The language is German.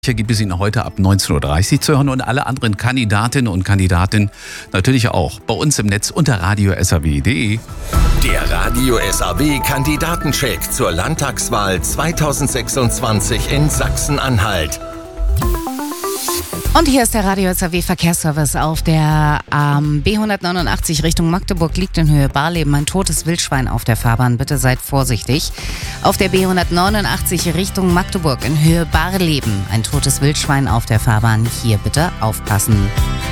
Hier gibt es ihn heute ab 19.30 Uhr zu hören und alle anderen Kandidatinnen und Kandidaten natürlich auch bei uns im Netz unter radio-saw.de. Der Radio SAW Kandidatencheck zur Landtagswahl 2026 in Sachsen-Anhalt. Und hier ist der Radio SAW Verkehrsservice auf der B189 Richtung Magdeburg. Liegt in Höhe Barleben ein totes Wildschwein auf der Fahrbahn. Bitte seid vorsichtig. Auf der B189 Richtung Magdeburg in Höhe Barleben ein totes Wildschwein auf der Fahrbahn. Hier bitte aufpassen.